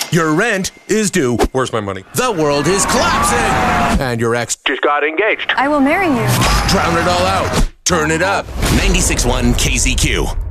Your rent is due. Where's my money? The world is collapsing. And your ex Just got engaged. I will marry you. drown it all out. Turn it up. 96.1 KZQ.